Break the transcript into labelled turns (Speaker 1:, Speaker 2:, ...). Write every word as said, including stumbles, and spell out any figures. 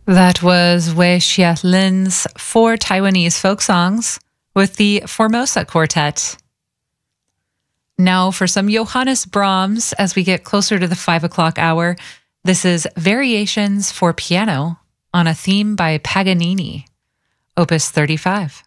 Speaker 1: That was Wei Xiaolin's four Taiwanese folk songs with the Formosa Quartet. Now for some Johannes Brahms as we get closer to the five o'clock hour. This is Variations for Piano on a theme by Paganini, Opus thirty-five.